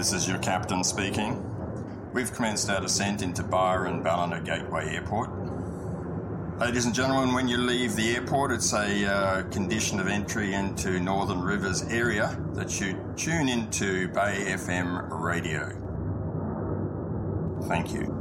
This is your captain speaking. We've commenced our descent into Byron Ballina Gateway Airport. Ladies and gentlemen, when you leave the airport, it's a condition of entry into Northern Rivers area that you tune into Bay FM radio. Thank you.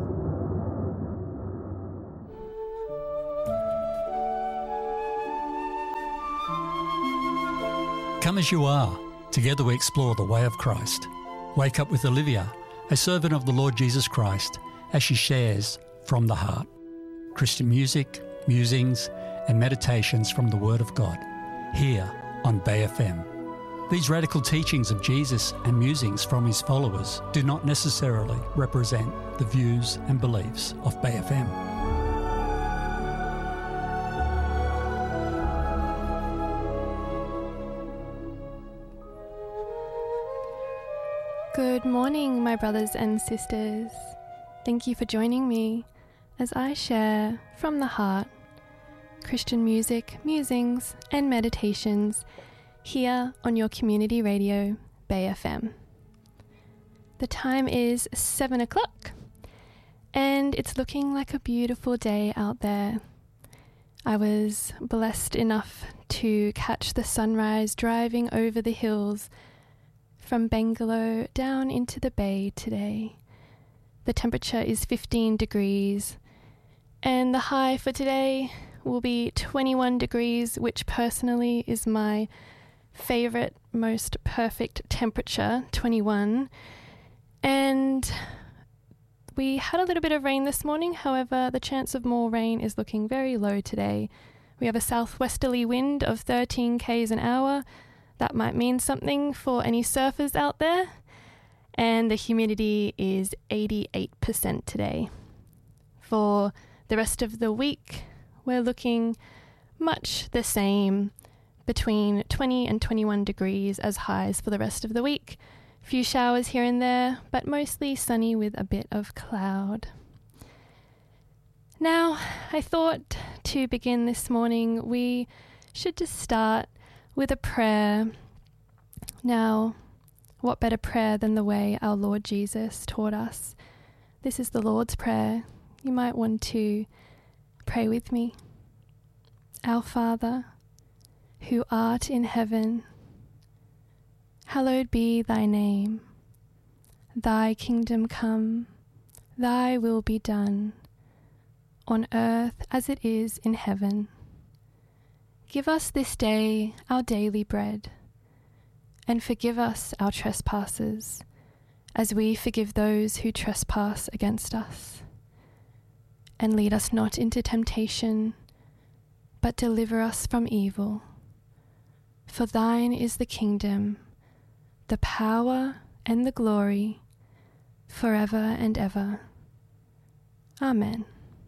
Come as you are. Together we explore the way of Christ. Wake up with Olivia, a servant of the Lord Jesus Christ, as she shares from the heart. Christian music, musings, and meditations from the Word of God, here on Bay FM. These radical teachings of Jesus and musings from his followers do not necessarily represent the views and beliefs of Bay FM. Good morning, my brothers and sisters. Thank you for joining me as I share from the heart Christian music, musings, and meditations here on your community radio, Bay FM. The time is 7 o'clock and it's looking like a beautiful day out there. I was blessed enough to catch the sunrise driving over the hills from Bangalow down into the bay today. The temperature is 15 degrees and the high for today will be 21 degrees, which personally is my favorite, most perfect temperature, 21. And we had a little bit of rain this morning, however, the chance of more rain is looking very low today. We have a southwesterly wind of 13 k's an hour. That might mean something for any surfers out there. And the humidity is 88% today. For the rest of the week, we're looking much the same, between 20 and 21 degrees as highs for the rest of the week. A few showers here and there, but mostly sunny with a bit of cloud. Now, I thought to begin this morning, we should just start with a prayer. Now, what better prayer than the way our Lord Jesus taught us? This is the Lord's Prayer. You might want to pray with me. Our Father, who art in heaven, hallowed be thy name. Thy kingdom come, thy will be done, on earth as it is in heaven. Give us this day our daily bread, and forgive us our trespasses, as we forgive those who trespass against us. And lead us not into temptation, but deliver us from evil. For thine is the kingdom, the power, and the glory, forever and ever. Amen.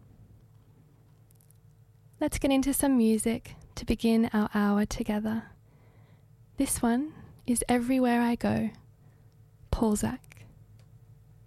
Let's get into some music to begin our hour together. This one is Everywhere I Go, Paul Zach.